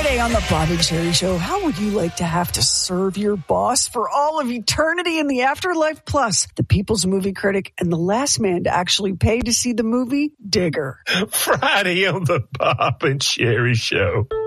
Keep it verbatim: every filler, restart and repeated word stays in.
Friday on the Bob and Sherry Show. How would you like to have to serve your boss for all of eternity in the afterlife? Plus, the People's Movie Critic and the last man to actually pay to see the movie, Digger. Friday on the Bob and Sherry Show.